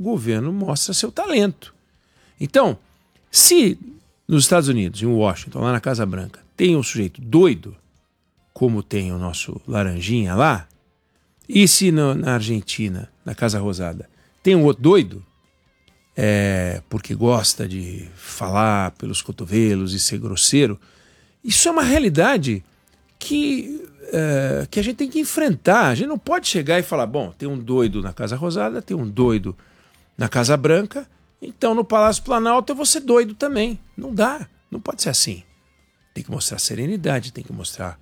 governo mostra seu talento. Então, se nos Estados Unidos, em Washington, lá na Casa Branca, tem um sujeito doido, como tem o nosso Laranjinha lá, e se na Argentina, na Casa Rosada, tem um outro doido, porque gosta de falar pelos cotovelos e ser grosseiro, isso é uma realidade que a gente tem que enfrentar. A gente não pode chegar e falar, bom, tem um doido na Casa Rosada, tem um doido na Casa Branca, então no Palácio Planalto eu vou ser doido também. Não dá, não pode ser assim. Tem que mostrar serenidade, tem que mostrar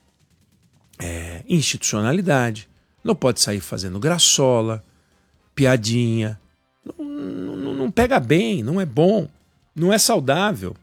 institucionalidade. Não pode sair fazendo graçola, piadinha. Não pega bem, não é bom, não é saudável.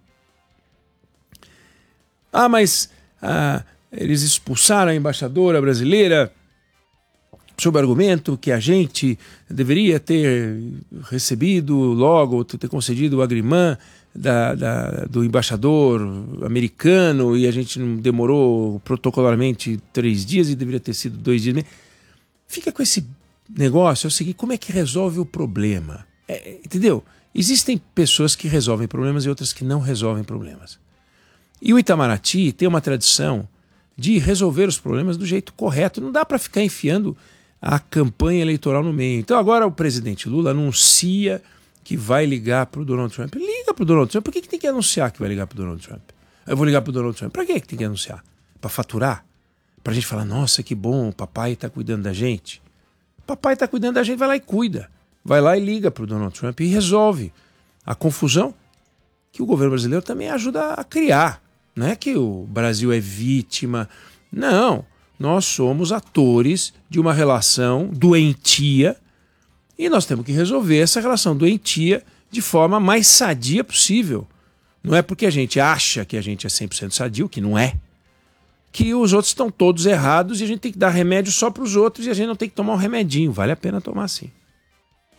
Mas eles expulsaram a embaixadora brasileira sob o argumento que a gente deveria ter recebido logo, ou ter concedido o agrimã do embaixador americano, e a gente não demorou protocolarmente 3 dias e deveria ter sido 2 dias. Fica com esse negócio, é o seguinte, como é que resolve o problema? Entendeu? Existem pessoas que resolvem problemas e outras que não resolvem problemas. E o Itamaraty tem uma tradição de resolver os problemas do jeito correto. Não dá para ficar enfiando a campanha eleitoral no meio. Então agora o presidente Lula anuncia que vai ligar para o Donald Trump. Liga para o Donald Trump. Por que tem que anunciar que vai ligar para o Donald Trump? Eu vou ligar para o Donald Trump. Para que tem que anunciar? Para faturar? Para a gente falar, nossa, que bom, o papai está cuidando da gente. O papai está cuidando da gente, vai lá e cuida. Vai lá e liga para o Donald Trump e resolve a confusão que o governo brasileiro também ajuda a criar. Não é que o Brasil é vítima. Não, nós somos atores de uma relação doentia e nós temos que resolver essa relação doentia de forma mais sadia possível. Não é porque a gente acha que a gente é 100% sadio, que não é, que os outros estão todos errados e a gente tem que dar remédio só para os outros e a gente não tem que tomar um remedinho. Vale a pena tomar sim.